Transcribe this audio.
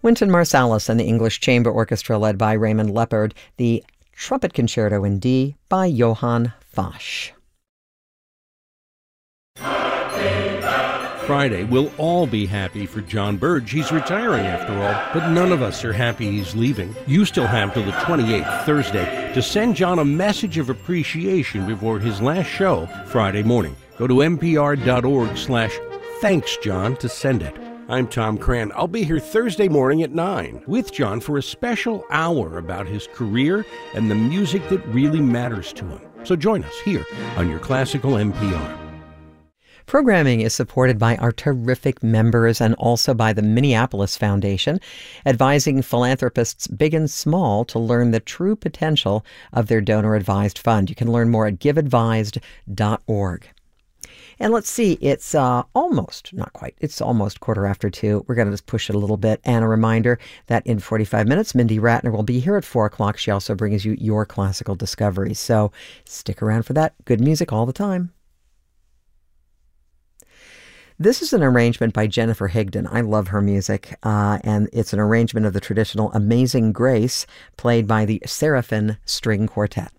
Wynton Marsalis and the English Chamber Orchestra led by Raymond Leppard, the Trumpet Concerto in D by Johann Fasch. Friday, we'll all be happy for John Burge. He's retiring after all, but none of us are happy he's leaving. You still have till the 28th, Thursday, to send John a message of appreciation before his last show Friday morning. Go to npr.org/thanks John to send it. I'm Tom Cran. I'll be here Thursday morning at 9 with John for a special hour about his career and the music that really matters to him. So join us here on your Classical NPR. Programming is supported by our terrific members and also by the Minneapolis Foundation, advising philanthropists big and small to learn the true potential of their donor-advised fund. You can learn more at giveadvised.org. And let's see, it's almost 2:15. We're going to just push it a little bit. And a reminder that in 45 minutes, Mindy Ratner will be here at 4 o'clock. She also brings you your classical discoveries. So stick around for that. Good music all the time. This is an arrangement by Jennifer Higdon. I love her music, and it's an arrangement of the traditional Amazing Grace played by the Seraphim String Quartet.